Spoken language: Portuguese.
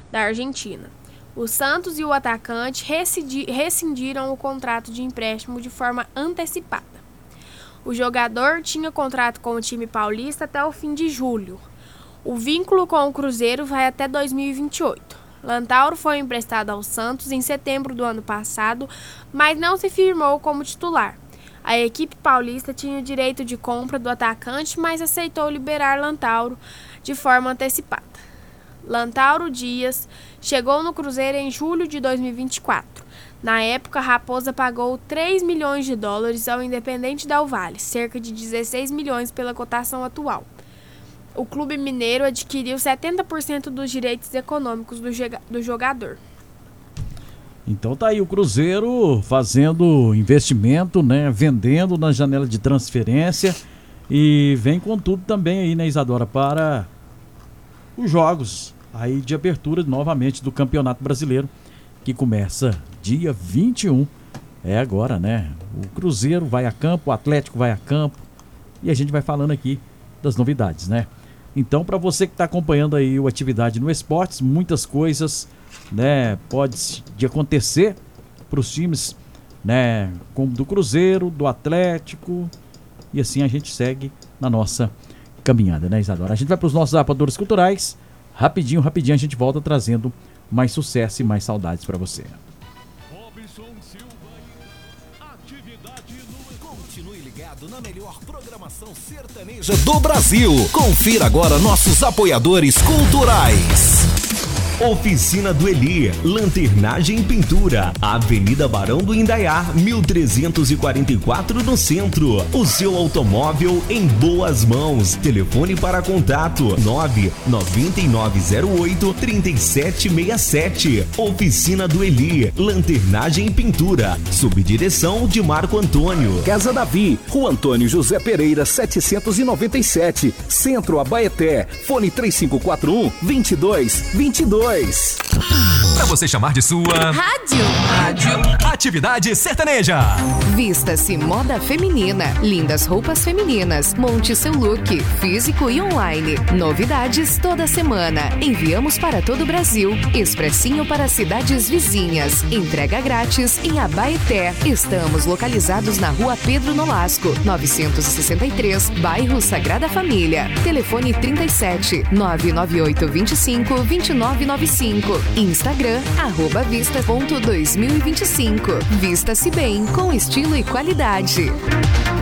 da Argentina. O Santos e o atacante rescindiram o contrato de empréstimo de forma antecipada. O jogador tinha contrato com o time paulista até o fim de julho. O vínculo com o Cruzeiro vai até 2028. Lantauro foi emprestado ao Santos em setembro do ano passado, mas não se firmou como titular. A equipe paulista tinha o direito de compra do atacante, mas aceitou liberar Lantauro de forma antecipada. Lantauro Dias chegou no Cruzeiro em julho de 2024. Na época, a Raposa pagou $3 milhões ao Independente Del Valle, cerca de 16 milhões pela cotação atual. O clube mineiro adquiriu 70% dos direitos econômicos do jogador. Então tá aí o Cruzeiro fazendo investimento, né? Vendendo na janela de transferência e vem com tudo também aí, né, Isadora, para os jogos aí de abertura novamente do Campeonato Brasileiro, que começa dia 21. É agora, né? O Cruzeiro vai a campo, o Atlético vai a campo e a gente vai falando aqui das novidades, né? Então, para você que está acompanhando aí o Atividade no Esportes, muitas coisas, né, pode acontecer para os times, né, como do Cruzeiro, do Atlético, e assim a gente segue na nossa caminhada, né, Isadora? A gente vai para os nossos apadores culturais, rapidinho a gente volta trazendo mais sucesso e mais saudades para você. Continue ligado na melhor programação sertaneja do Brasil. Confira agora nossos apoiadores culturais. Oficina do Eli, lanternagem e pintura, Avenida Barão do Indaiá, 1344 no centro. O seu automóvel em boas mãos. Telefone para contato 99908-3767. Oficina do Eli, lanternagem e pintura, subdireção de Marco Antônio. Casa Davi, Rua Antônio José Pereira 797, Centro Abaeté, fone 3541-2222. Pra você chamar de sua Rádio Atividade Sertaneja. Vista-se moda feminina, lindas roupas femininas, monte seu look, físico e online. Novidades toda semana. Enviamos para todo o Brasil. Expressinho para cidades vizinhas. Entrega grátis em Abaeté. Estamos localizados na Rua Pedro Nolasco, 963, bairro Sagrada Família. Telefone 37 99825-2995. Instagram, @vista.2025. Vista-se bem, com estilo e qualidade.